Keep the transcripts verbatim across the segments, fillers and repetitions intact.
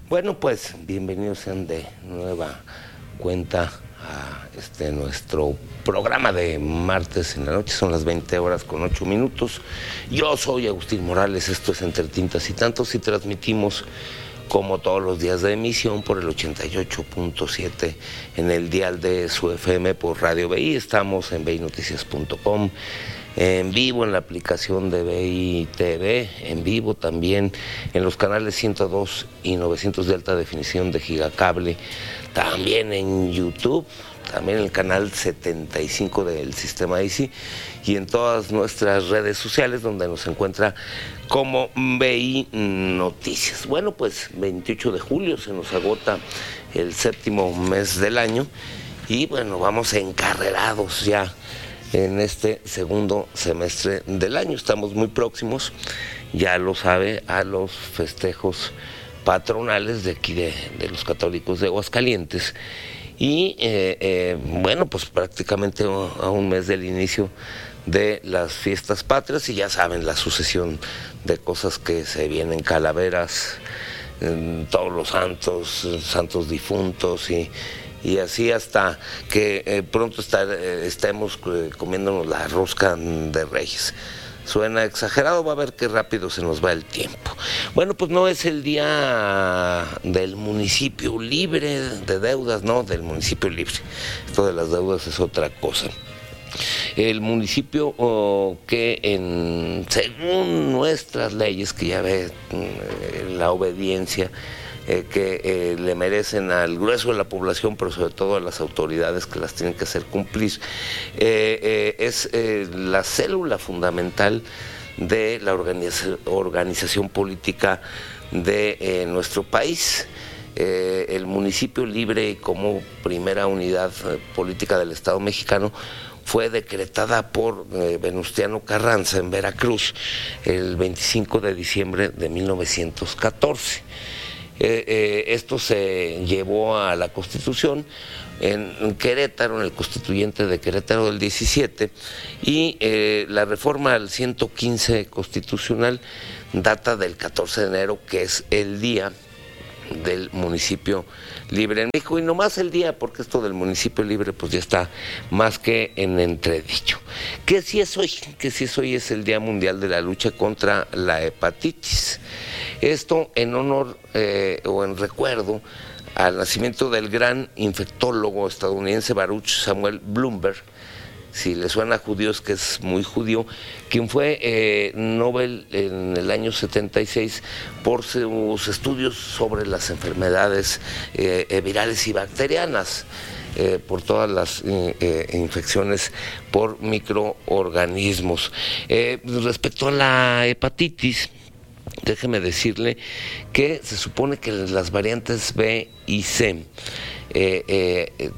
Bueno, pues bienvenidos sean de nueva cuenta a este nuestro programa de martes en la noche. Son las veinte horas con ocho minutos. Yo soy Agustín Morales, esto es Entre Tintas y Tantos y transmitimos como todos los días de emisión por el ochenta y ocho punto siete en el dial de su F M por Radio B I. Estamos en bey noticias punto com, en vivo en la aplicación de B I T V, en vivo también en los canales ciento dos y novecientos de alta definición de Gigacable, también en YouTube, también en el canal setenta y cinco del sistema Easy y en todas nuestras redes sociales donde nos encuentra como B I Noticias. Bueno, pues veintiocho de julio se nos agota el séptimo mes del año y bueno, vamos encarrerados ya en este segundo semestre del año. Estamos muy próximos, ya lo sabe, a los festejos patronales de aquí de, de los católicos de Aguascalientes. Y eh, eh, bueno, pues prácticamente a un mes del inicio de las fiestas patrias y ya saben la sucesión de cosas que se vienen: calaveras, eh, todos los santos, santos difuntos y, y así hasta que eh, pronto estar, eh, estemos eh, comiéndonos la rosca de Reyes. Suena exagerado, va a ver qué rápido se nos va el tiempo. Bueno, pues no es el día del municipio libre de deudas, no, del municipio libre. Esto de las deudas es otra cosa. El municipio oh, que en, según nuestras leyes, que ya ve eh, la obediencia eh, que eh, le merecen al grueso de la población, pero sobre todo a las autoridades que las tienen que hacer cumplir, eh, eh, es eh, la célula fundamental de la organiza, organización política de eh, nuestro país. Eh, el municipio libre como primera unidad eh, política del Estado mexicano fue decretada por eh, Venustiano Carranza en Veracruz el veinticinco de diciembre de mil novecientos catorce. Eh, eh, esto se llevó a la Constitución en Querétaro, en el Constituyente de Querétaro del diecisiete, y eh, la reforma al ciento quince constitucional data del catorce de enero, que es el día del municipio libre en México, y no más el día, porque esto del municipio libre pues ya está más que en entredicho. ¿Qué sí es hoy? ¿Qué sí es hoy? Es el Día Mundial de la Lucha contra la Hepatitis. Esto en honor eh, o en recuerdo al nacimiento del gran infectólogo estadounidense Baruch Samuel Bloomberg. Si le suena a judíos, que es muy judío, quien fue eh, Nobel en el año setenta y seis por sus estudios sobre las enfermedades eh, virales y bacterianas, eh, por todas las eh, infecciones por microorganismos. Eh, respecto a la hepatitis, déjeme decirle que se supone que las variantes B y C Eh, eh,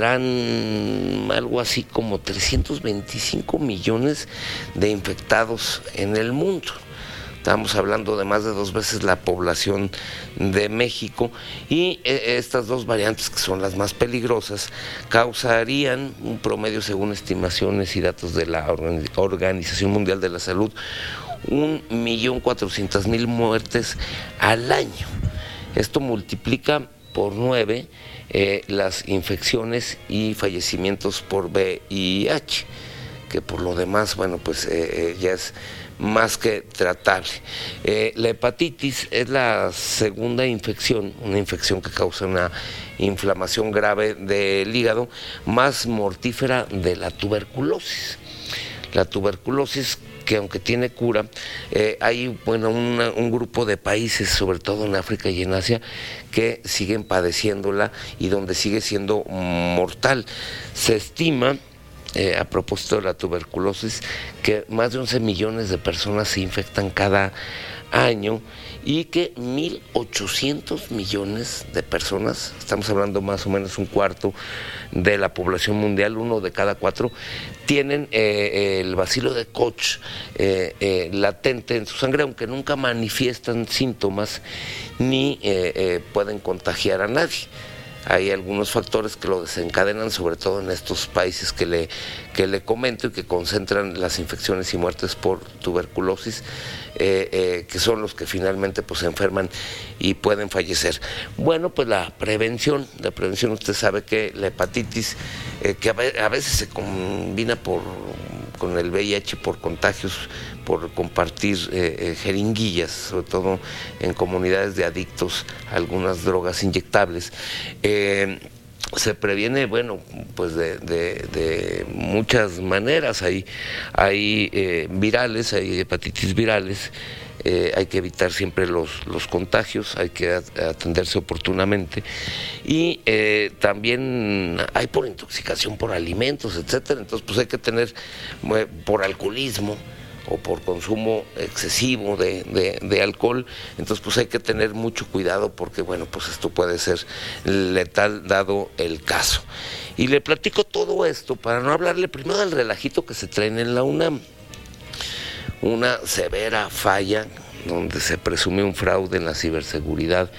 tendrán algo así como trescientos veinticinco millones de infectados en el mundo. Estamos hablando de más de dos veces la población de México, y eh, estas dos variantes, que son las más peligrosas, causarían un promedio, según estimaciones y datos de la Organización Mundial de la Salud, un millón cuatrocientas mil muertes al año. Esto multiplica por nueve eh, las infecciones y fallecimientos por V I H, que por lo demás, bueno, pues eh, ya es más que tratable. Eh, la hepatitis es la segunda infección, una infección que causa una inflamación grave del hígado, más mortífera de la tuberculosis. La tuberculosis, que aunque tiene cura, eh, hay bueno una, un grupo de países, sobre todo en África y en Asia, que siguen padeciéndola y donde sigue siendo mortal. Se estima, eh, a propósito de la tuberculosis, que más de once millones de personas se infectan cada año y que mil ochocientos millones de personas, estamos hablando más o menos un cuarto de la población mundial, uno de cada cuatro, tienen eh, el bacilo de Koch eh, eh, latente en su sangre, aunque nunca manifiestan síntomas ni eh, eh, pueden contagiar a nadie. hay algunos factores que lo desencadenan, sobre todo en estos países que le, que le comento y que concentran las infecciones y muertes por tuberculosis, eh, eh, que son los que finalmente pues se enferman y pueden fallecer. Bueno, pues la prevención, la prevención, usted sabe que la hepatitis, eh, que a veces se combina por, con el V I H por contagios, por compartir eh, eh, jeringuillas, sobre todo en comunidades de adictos a algunas drogas inyectables. Eh, se previene, bueno, pues de, de, de muchas maneras. Hay, hay eh, virales, hay hepatitis virales, eh, hay que evitar siempre los, los contagios, hay que atenderse oportunamente, y eh, también hay por intoxicación por alimentos, etcétera. Entonces pues hay que tener, eh, por alcoholismo o por consumo excesivo de, de, de alcohol, entonces pues hay que tener mucho cuidado, porque bueno, pues esto puede ser letal dado el caso. Y le platico todo esto para no hablarle primero del relajito que se traen en la UNAM, una severa falla donde se presume un fraude en la ciberseguridad,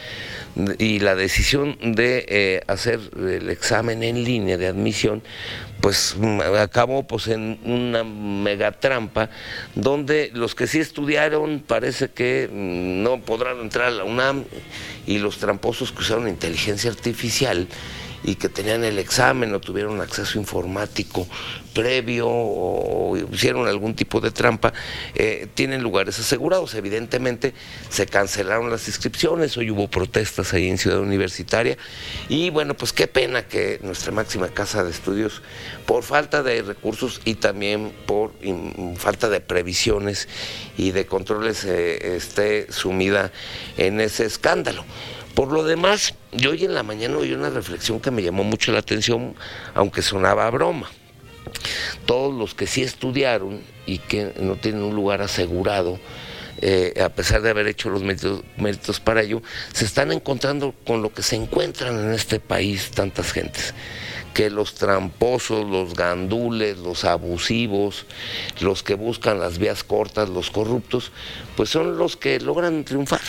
y la decisión de eh, hacer el examen en línea de admisión pues acabó pues en una mega trampa, donde los que sí estudiaron parece que no podrán entrar a la UNAM, y los tramposos que usaron inteligencia artificial y que tenían el examen o tuvieron acceso informático previo o hicieron algún tipo de trampa, eh, tienen lugares asegurados. Evidentemente se cancelaron las inscripciones, hoy hubo protestas ahí en Ciudad Universitaria, y bueno, pues qué pena que nuestra máxima casa de estudios, por falta de recursos y también por in, falta de previsiones y de controles, eh, esté sumida en ese escándalo. Por lo demás, yo hoy en la mañana oí una reflexión que me llamó mucho la atención, aunque sonaba a broma. Todos los que sí estudiaron y que no tienen un lugar asegurado, eh, a pesar de haber hecho los méritos, méritos para ello, se están encontrando con lo que se encuentran en este país tantas gentes, que los tramposos, los gandules, los abusivos, los que buscan las vías cortas, los corruptos, pues son los que logran triunfar.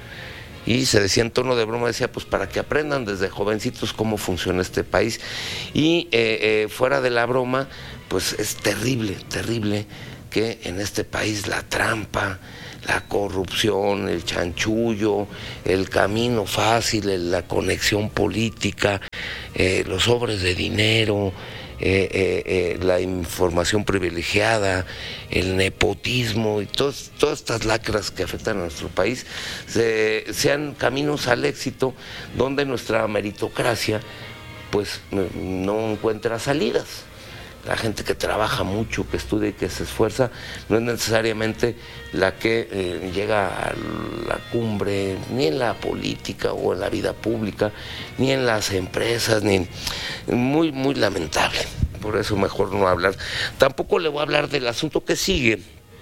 Y se decía en tono de broma, decía, pues para que aprendan desde jovencitos cómo funciona este país. Y eh, eh, fuera de la broma, pues es terrible, terrible que en este país la trampa, la corrupción, el chanchullo, el camino fácil, la conexión política, eh, los sobres de dinero, Eh, eh, eh, la información privilegiada, el nepotismo y todos, todas estas lacras que afectan a nuestro país, se, sean caminos al éxito donde nuestra meritocracia pues no encuentra salidas. La gente que trabaja mucho, que estudia y que se esfuerza, no es necesariamente la que eh, llega a la cumbre, ni en la política o en la vida pública, ni en las empresas, ni muy, muy lamentable. Por eso mejor no hablar. Tampoco le voy a hablar del asunto que sigue,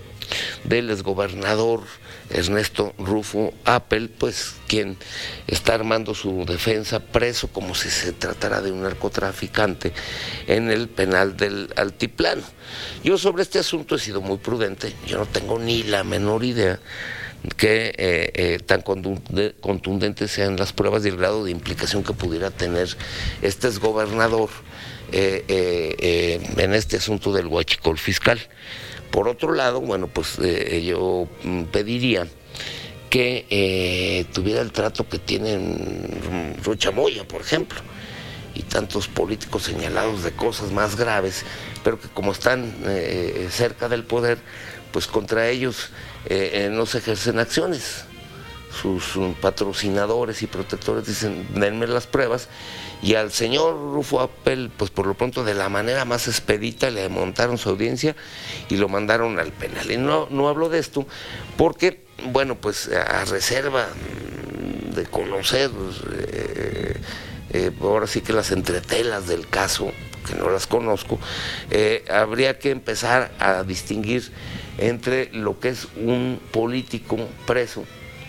del exgobernador Ernesto Rufo Appel, pues quien está armando su defensa, preso como si se tratara de un narcotraficante en el penal del Altiplano. Yo sobre este asunto he sido muy prudente, yo no tengo ni la menor idea que eh, eh, tan contundentes sean las pruebas y el grado de implicación que pudiera tener este exgobernador eh, eh, eh, en este asunto del huachicol fiscal. Por otro lado, bueno, pues eh, yo pediría que eh, tuviera el trato que tienen Rocha Moya, por ejemplo, y tantos políticos señalados de cosas más graves, pero que como están eh, cerca del poder, pues contra ellos eh, eh, no se ejercen acciones. Sus, sus patrocinadores y protectores dicen, denme las pruebas, y al señor Rufo Appel, pues por lo pronto de la manera más expedita le montaron su audiencia y lo mandaron al penal. Y no, no hablo de esto porque, bueno, pues a reserva de conocer, eh, eh, ahora sí que las entretelas del caso, que no las conozco, eh, habría que empezar a distinguir entre lo que es un político preso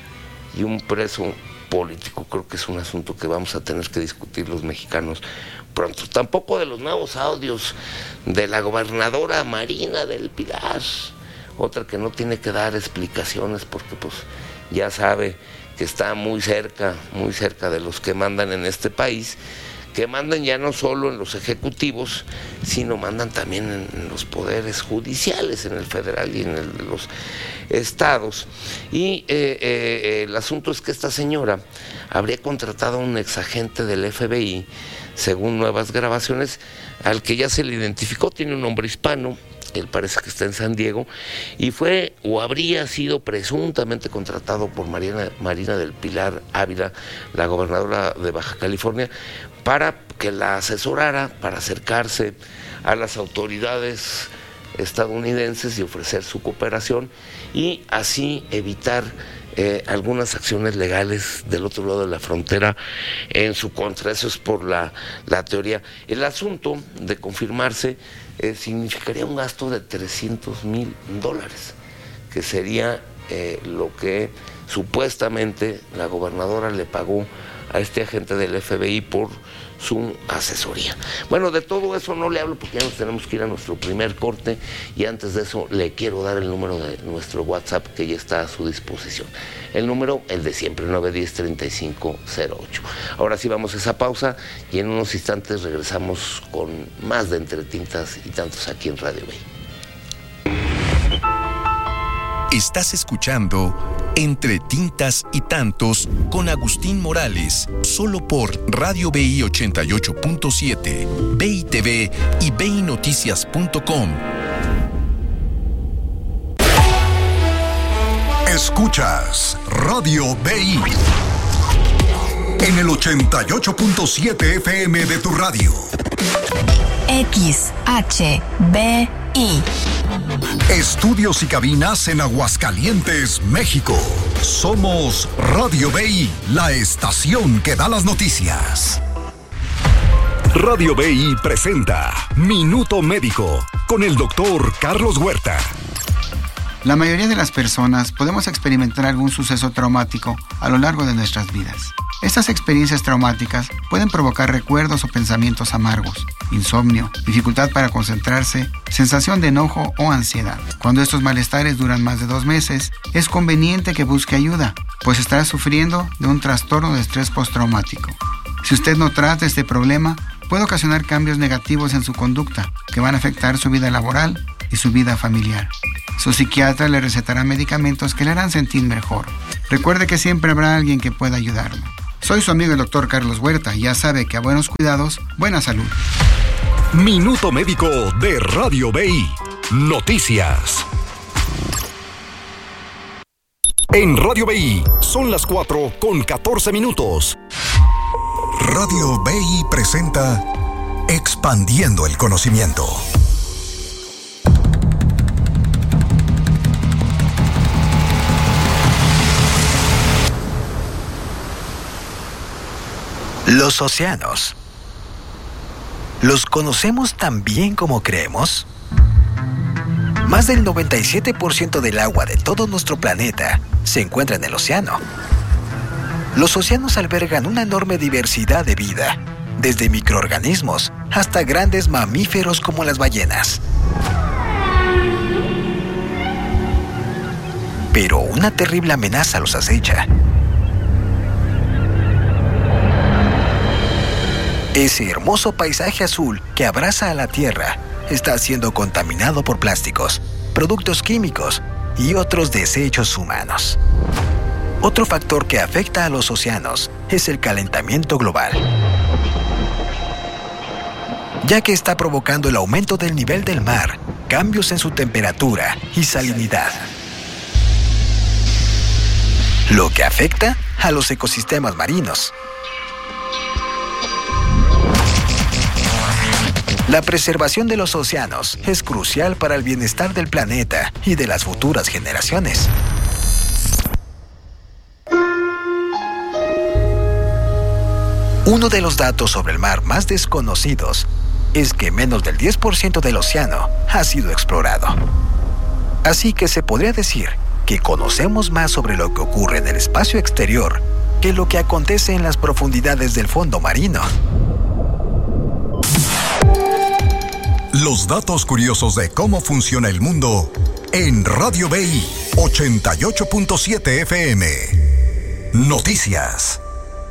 y un preso político. Creo que es un asunto que vamos a tener que discutir los mexicanos pronto. Tampoco de los nuevos audios de la gobernadora Marina del Pilar, otra que no tiene que dar explicaciones porque pues ya sabe que está muy cerca, muy cerca de los que mandan en este país, que mandan ya no solo en los ejecutivos, sino mandan también en los poderes judiciales, en el federal y en el de los estados. Y eh, eh, el asunto es que esta señora habría contratado a un exagente del F B I, según nuevas grabaciones, al que ya se le identificó, tiene un nombre hispano, él parece que está en San Diego, y fue o habría sido presuntamente contratado por Marina, Marina del Pilar Ávila, la gobernadora de Baja California, para que la asesorara, para acercarse a las autoridades estadounidenses y ofrecer su cooperación y así evitar eh, algunas acciones legales del otro lado de la frontera en su contra. Eso es por la, la teoría. El asunto de confirmarse eh, significaría un gasto de trescientos mil dólares, que sería eh, lo que supuestamente la gobernadora le pagó a este agente del F B I por su asesoría. Bueno, de todo eso no le hablo porque ya nos tenemos que ir a nuestro primer corte, y antes de eso le quiero dar el número de nuestro WhatsApp que ya está a su disposición. El número, el de siempre, nueve uno cero, tres cinco cero ocho. Ahora sí vamos a esa pausa y en unos instantes regresamos con más de Entre Tintas y Tantos aquí en Radio B I. Estás escuchando Entre Tintas y Tantos con Agustín Morales, solo por Radio B I ochenta y ocho punto siete, B I T V y B I Noticias punto com. Escuchas Radio B I en el ochenta y ocho punto siete F M de tu radio. X H B I. Estudios y cabinas en Aguascalientes, México. Somos Radio B I, la estación que da las noticias. Radio B I presenta Minuto Médico con el doctor Carlos Huerta. La mayoría de las personas podemos experimentar algún suceso traumático a lo largo de nuestras vidas. Estas experiencias traumáticas pueden provocar recuerdos o pensamientos amargos, insomnio, dificultad para concentrarse, sensación de enojo o ansiedad. Cuando estos malestares duran más de dos meses, es conveniente que busque ayuda, pues estará sufriendo de un trastorno de estrés postraumático. Si usted no trata este problema, puede ocasionar cambios negativos en su conducta, que van a afectar su vida laboral y su vida familiar. Su psiquiatra le recetará medicamentos que le harán sentir mejor. Recuerde que siempre habrá alguien que pueda ayudarlo. Soy su amigo el doctor Carlos Huerta y ya sabe que a buenos cuidados, buena salud. Minuto Médico de Radio B I. Noticias. En Radio B I son las cuatro con catorce minutos. Radio B I presenta Expandiendo el Conocimiento. Los océanos. ¿Los conocemos tan bien como creemos? Más del noventa y siete por ciento del agua de todo nuestro planeta se encuentra en el océano. Los océanos albergan una enorme diversidad de vida, desde microorganismos hasta grandes mamíferos como las ballenas. Pero una terrible amenaza los acecha. Ese hermoso paisaje azul que abraza a la Tierra está siendo contaminado por plásticos, productos químicos y otros desechos humanos. Otro factor que afecta a los océanos es el calentamiento global, ya que está provocando el aumento del nivel del mar, cambios en su temperatura y salinidad, lo que afecta a los ecosistemas marinos. La preservación de los océanos es crucial para el bienestar del planeta y de las futuras generaciones. Uno de los datos sobre el mar más desconocidos es que menos del diez por ciento del océano ha sido explorado. Así que se podría decir que conocemos más sobre lo que ocurre en el espacio exterior que lo que acontece en las profundidades del fondo marino. Los datos curiosos de cómo funciona el mundo en Radio B I ochenta y ocho punto siete F M. Noticias.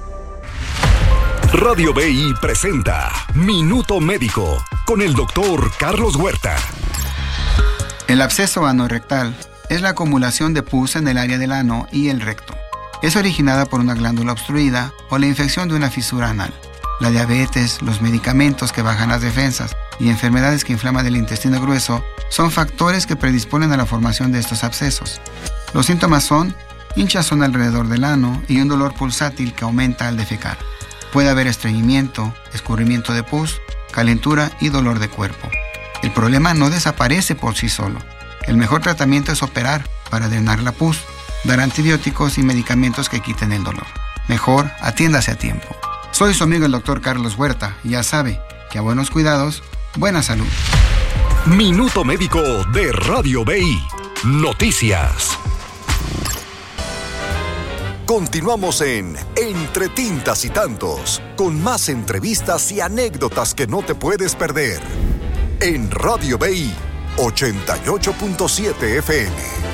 Radio B I presenta Minuto Médico con el doctor Carlos Huerta. El absceso anorrectal es la acumulación de pus en el área del ano y el recto. Es originada por una glándula obstruida o la infección de una fisura anal. La diabetes, los medicamentos que bajan las defensas y enfermedades que inflaman el intestino grueso son factores que predisponen a la formación de estos abscesos. Los síntomas son hinchazón alrededor del ano y un dolor pulsátil que aumenta al defecar. Puede haber estreñimiento, escurrimiento de pus, calentura y dolor de cuerpo. El problema no desaparece por sí solo. El mejor tratamiento es operar para drenar la pus, dar antibióticos y medicamentos que quiten el dolor. Mejor, atiéndase a tiempo. Soy su amigo el doctor Carlos Huerta y ya sabe que a buenos cuidados, buena salud. Minuto Médico de Radio B I. Noticias. Continuamos en Entre Tintas y Tantos, con más entrevistas y anécdotas que no te puedes perder. En Radio B I ochenta y ocho punto siete F M.